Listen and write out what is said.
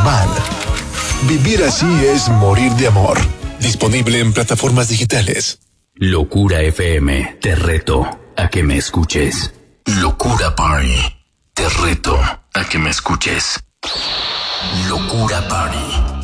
normal. Vivir así es morir de amor. Disponible en plataformas digitales. Locura FM, te reto a que me escuches. Locura Party, te reto a que me escuches. Locura Party.